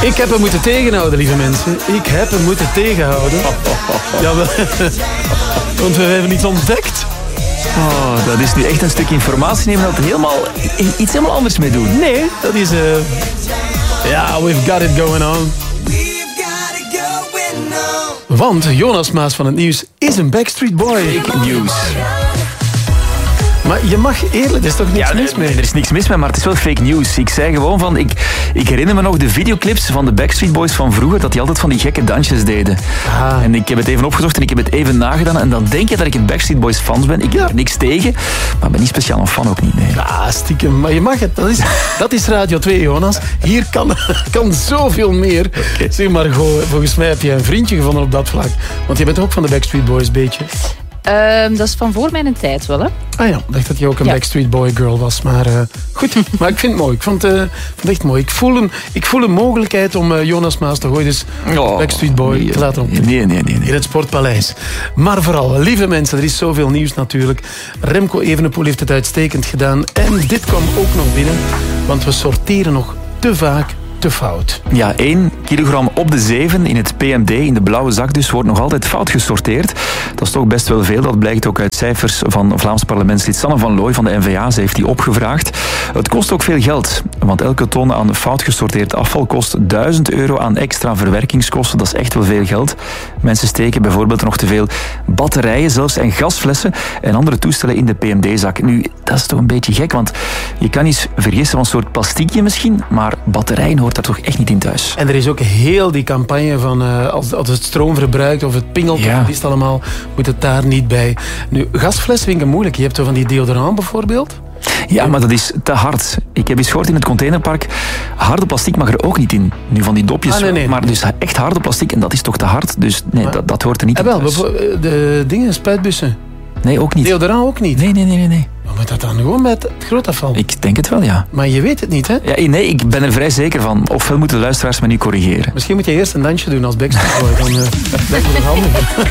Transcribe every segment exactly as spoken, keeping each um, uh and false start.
Ik heb hem moeten tegenhouden, lieve mensen. Ik heb hem moeten tegenhouden. Jawel. Want we hebben iets ontdekt. Oh, dat is nu echt een stuk informatie nemen dat er helemaal iets helemaal anders mee doen. Nee, dat is... Uh... Ja, we've got it going on. Want Jonas Maas van het Nieuws is een Backstreet Boy. Fake news. Maar je mag eerlijk, er is toch niks ja, mis mee? Er is niks mis mee, maar het is wel fake news. Ik zei gewoon van, ik, ik herinner me nog de videoclips van de Backstreet Boys van vroeger, dat die altijd van die gekke dansjes deden. Ah. En ik heb het even opgezocht en ik heb het even nagedaan. En dan denk je dat ik een Backstreet Boys fans ben. Ik heb er niks tegen, maar ben niet speciaal een fan ook niet. Nee. Ja, stiekem. Maar je mag het. Dat is, dat is Radio twee, Jonas. Hier kan, kan zoveel meer. Okay. Zeg maar, goh, volgens mij heb je een vriendje gevonden op dat vlak. Want je bent ook van de Backstreet Boys, beetje. Uh, dat is van voor mijn tijd wel, hè? Ah ja, ik dacht dat je ook een ja. Backstreet Boy girl was. Maar uh, goed, maar ik vind het mooi. Ik vond, uh, vond het echt mooi. Ik voel een, ik voel een mogelijkheid om uh, Jonas Maas toch ooit eens oh, Backstreet Boy nee, te laten optreden. Nee, nee, nee, nee. In het Sportpaleis. Maar vooral, lieve mensen, er is zoveel nieuws natuurlijk. Remco Evenepoel heeft het uitstekend gedaan. En dit kwam ook nog binnen, want we sorteren nog te vaak te fout. Ja, één kilogram op de zeven in het P M D, in de blauwe zak dus, wordt nog altijd fout gesorteerd. Dat is toch best wel veel. Dat blijkt ook uit cijfers van Vlaams parlementslid Sanne van Looy van de N V A. Ze heeft die opgevraagd. Het kost ook veel geld, want elke ton aan fout gesorteerd afval kost duizend euro aan extra verwerkingskosten. Dat is echt wel veel geld. Mensen steken bijvoorbeeld nog te veel batterijen zelfs en gasflessen en andere toestellen in de P M D-zak. Nu, dat is toch een beetje gek, want je kan iets vergissen van een soort plastiekje misschien, maar batterijen hoort daar toch echt niet in thuis. En er is ook heel die campagne van uh, als, als het stroom verbruikt of het pingelt, ja. of is het allemaal, moet het daar niet bij. Nu, gasfles vind ik moeilijk. Je hebt zo van die deodorant bijvoorbeeld. Ja, maar dat is te hard. Ik heb eens gehoord in het containerpark, harde plastic mag er ook niet in. Nu van die dopjes, ah, nee, nee. maar dus echt harde plastic en dat is toch te hard. Dus nee, maar, dat, dat hoort er niet eh, in wel, thuis. De dingen, spuitbussen. Nee, ook niet. Deodorant ook niet? Nee, nee, nee, nee. nee. Maar moet dat dan gewoon met het grootafval? Ik denk het wel, ja. Maar je weet het niet, hè? Ja, nee, ik ben er vrij zeker van. Ofwel moeten de luisteraars me nu corrigeren. Misschien moet je eerst een dansje doen als Backstreet Boy. Dan uh, lijkt me het handiger.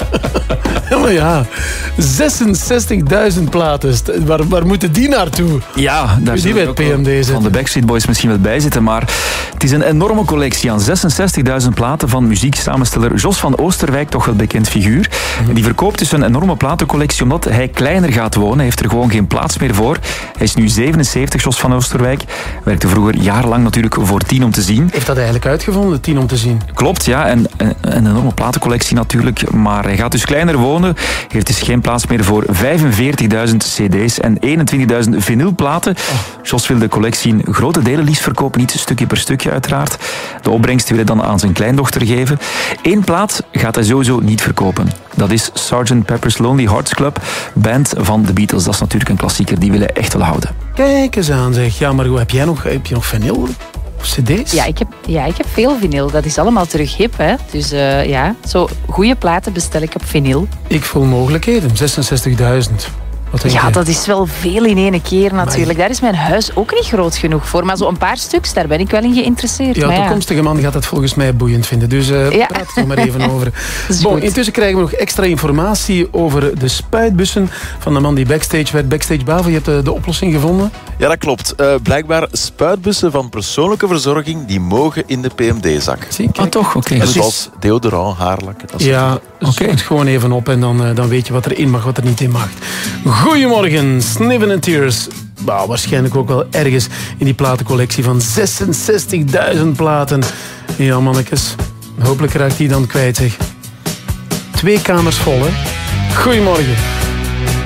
Ja, maar ja. zesenzestigduizend platen. Waar, waar moeten die naartoe? Ja, daar die bij het P M D zitten. Van de Backstreet Boys misschien wel bij zitten. Maar het is een enorme collectie aan zesenzestigduizend platen van muzieksamensteller Jos van Oosterwijk, toch wel bekend figuur. Mm-hmm. En die verkoopt dus een enorme platencollectie omdat hij kleiner gaat wonen. Hij heeft er gewoon geen plaats meer voor. Hij is nu zevenenzeventig, Jos van Oosterwijk. Werkte vroeger jarenlang natuurlijk voor Tien om te zien. Heeft dat eigenlijk uitgevonden, Tien om te zien? Klopt, ja. En een, een enorme platencollectie natuurlijk. Maar hij gaat dus kleiner wonen. Heeft dus geen plaats meer voor vijfenveertigduizend cd's en eenentwintigduizend vinylplaten. Oh. Jos wil de collectie in grote delen liefst verkopen, niet stukje per stukje uiteraard. De opbrengst wil hij dan aan zijn kleindochter geven. Eén plaat gaat hij sowieso niet verkopen. Dat is sergeant Pepper's Lonely Hearts Club, band van de Beatles. Dat is natuurlijk een klassieker, die willen echt wel houden. Kijk eens aan, zeg. Ja, maar hoe heb jij nog, heb je nog vinyl? cd's? Ja, ik heb, ja, ik heb veel vinyl. Dat is allemaal terug hip, hè. Dus uh, ja, zo goede platen bestel ik op vinyl. Ik voel mogelijkheden. zesenzestigduizend. Ja, dat is wel veel in één keer natuurlijk. Maar daar is mijn huis ook niet groot genoeg voor. Maar zo een paar stuks, daar ben ik wel in geïnteresseerd. Ja, de ja. toekomstige man gaat het volgens mij boeiend vinden. Dus uh, ja. praat er maar even over. Bon, intussen krijgen we nog extra informatie over de spuitbussen van de man die backstage werd. Backstage Bavo, je hebt de, de oplossing gevonden? Ja, dat klopt. Uh, blijkbaar spuitbussen van persoonlijke verzorging die mogen in de P M D-zak. Zie, ah, toch? Oké. Okay. Zoals deodorant, haarlak. Dat ja, oké. Okay. Gewoon even op en dan, uh, dan weet je wat er in mag, wat er niet in mag. Goedemorgen, Sniven and Tears. Nou, waarschijnlijk ook wel ergens in die platencollectie van zesenzestigduizend platen. Ja, mannetjes. Hopelijk raakt die dan kwijt, zeg. Twee kamers vol, hè. Goedemorgen.